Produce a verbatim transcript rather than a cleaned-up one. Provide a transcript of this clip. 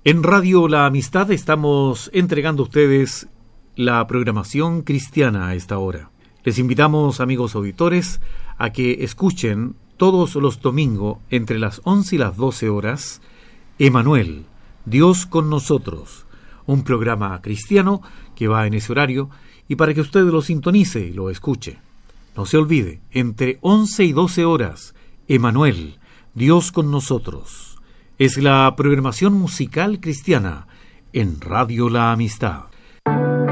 En Radio La Amistad estamos entregando a ustedes la programación cristiana a esta hora. Les invitamos, amigos auditores, a que escuchen todos los domingos entre las once y las doce horas, Emanuel, Dios con nosotros, un programa cristiano que va en ese horario y para que usted lo sintonice y lo escuche. No se olvide, entre once y doce horas, Emanuel, Dios con nosotros. Es la programación musical cristiana en Radio La Amistad.